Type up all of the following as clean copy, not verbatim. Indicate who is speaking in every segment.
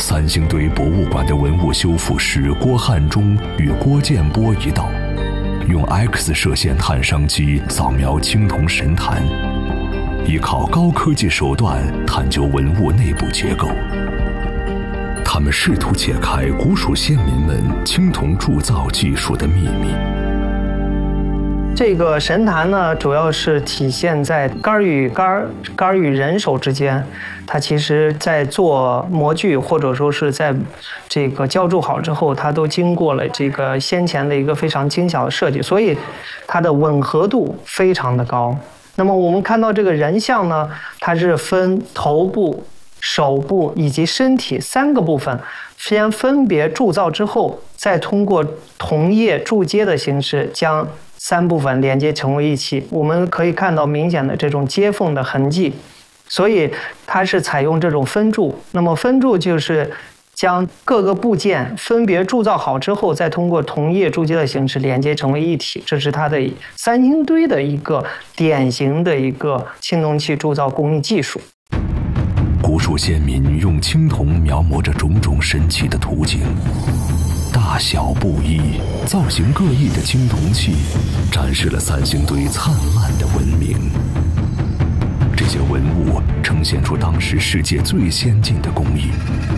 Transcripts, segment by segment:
Speaker 1: 三星堆博物馆的文物修复师郭汉忠与郭建波一道，用 X 射线探伤机扫描青铜神坛，依靠高科技手段探究文物内部结构。他们试图解开古蜀先民们青铜铸造技术的秘密。
Speaker 2: 这个神坛呢，主要是体现在杆与人手之间。它其实在做模具或者说是在这个浇铸好之后，它都经过了这个先前的一个非常精巧的设计，所以它的吻合度非常的高。那么我们看到这个人像呢，它是分头部、手部以及身体3个部分，先分别铸造之后，再通过铜液铸接的形式将3部分连接成为一起，我们可以看到明显的这种接缝的痕迹，所以它是采用这种分铸。那么分铸就是将各个部件分别铸造好之后，再通过铜液铸接的形式连接成为一体，这是它的三星堆的一个典型的一个青铜器铸造工艺技术。
Speaker 1: 古蜀先民用青铜描摹着种种神奇的图景，大小不一、造型各异的青铜器，展示了三星堆灿烂的文明。这些文物呈现出当时世界最先进的工艺。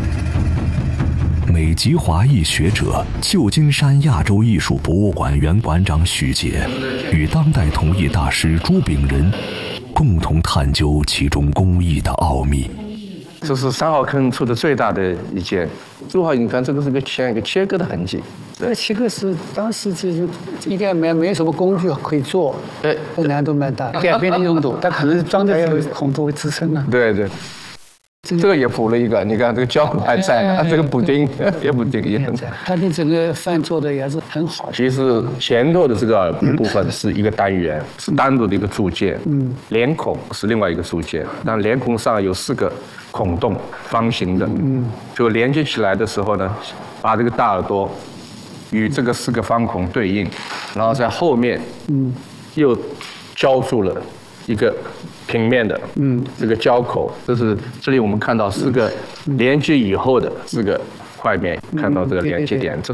Speaker 1: 美籍华裔学者、旧金山亚洲艺术博物馆原馆长许杰与当代铜艺大师朱炳仁共同探究其中工艺的奥秘。
Speaker 3: 这是3号坑出的最大的一件。朱浩，你看这个是像一个切割的痕迹。
Speaker 4: 这切割是当时就是应该没什么工具可以做，难度蛮大，改变的用途，它可能装在孔作为支撑啊。
Speaker 3: 对对。这个也补了一个，你看这个胶还在，这个补丁也补丁也很在。
Speaker 4: 它的整个饭做的也是很好。
Speaker 3: 其实前头的这个部分是一个单元，是单独的一个铸件，连孔是另外一个铸件，但连孔上有4个孔洞，方形的，就连接起来的时候呢，把这个大耳朵与这个4个方孔对应，然后在后面，又浇铸了一个平面的，这个胶口，这里我们看到4个连接以后的4个块面，看到这个连接点。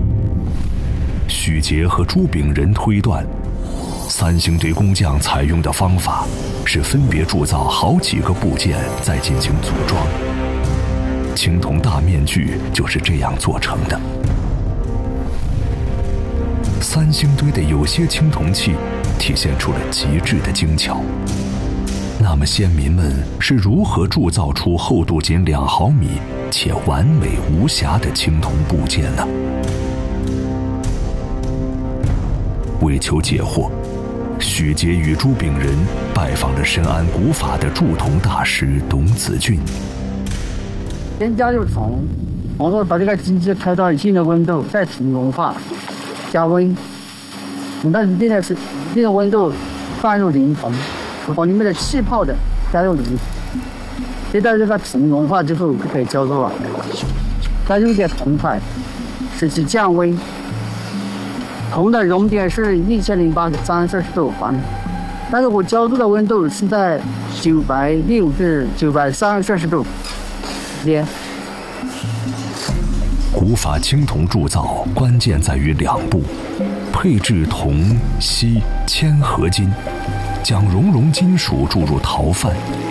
Speaker 1: 许杰和朱炳仁推断，三星堆工匠采用的方法是分别铸造好几个部件，再进行组装。青铜大面具就是这样做成的。三星堆的有些青铜器体现出了极致的精巧。那么先民们是如何铸造出厚度仅2毫米且完美无瑕的青铜部件呢？为求解惑，许杰与朱炳仁拜访了深谙古法的铸铜大师董子俊。
Speaker 4: 先加入铜，然后把这个机制开到一定的温度，再重融化，加温。但是现在是这个温度放入磷铜，往里面的气泡的加入磷，一旦这个铜融化之后就可以浇铸了。再用点铜块，使其降温。铜的熔点是1083摄氏度环，但是我浇铸的温度是在960至930摄氏度之间。
Speaker 1: 古法青铜铸造关键在于2步：配置铜、锡、铅合金，将熔融金属注入陶范，